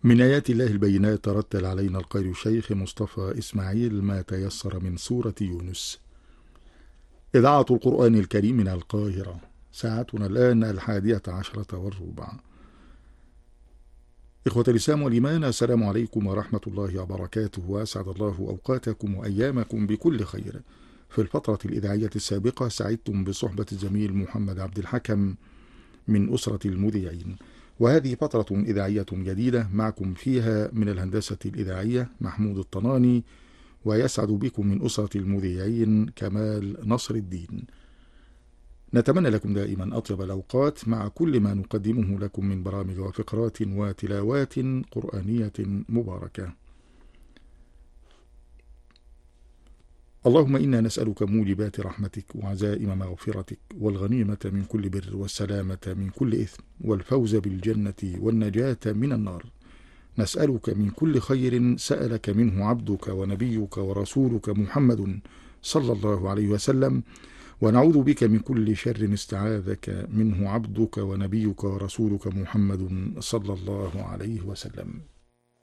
من آيات الله البينات ترتل علينا القارئ الشيخ مصطفى إسماعيل ما تيسر من سورة يونس. إذاعة القرآن الكريم من القاهرة. ساعتنا الآن 11:15. إخوة الإسلام والإيمان، السلام عليكم ورحمة الله وبركاته، وأسعد الله أوقاتكم وأيامكم بكل خير. في الفترة الإذاعية السابقة سعدتم بصحبة الزميل محمد عبد الحكم من أسرة المذيعين، وهذه فترة إذاعية جديدة معكم فيها من الهندسة الإذاعية محمود الطناني، ويسعد بكم من أسرة المذيعين كمال نصر الدين. نتمنى لكم دائما أطيب الأوقات مع كل ما نقدمه لكم من برامج وفقرات وتلاوات قرآنية مباركة. اللهم إنا نسألك موجبات رحمتك وعزائم مغفرتك والغنيمة من كل بر والسلامة من كل إثم والفوز بالجنة والنجاة من النار. نسألك من كل خير سألك منه عبدك ونبيك ورسولك محمد صلى الله عليه وسلم، ونعوذ بك من كل شر استعاذك منه عبدك ونبيك ورسولك محمد صلى الله عليه وسلم.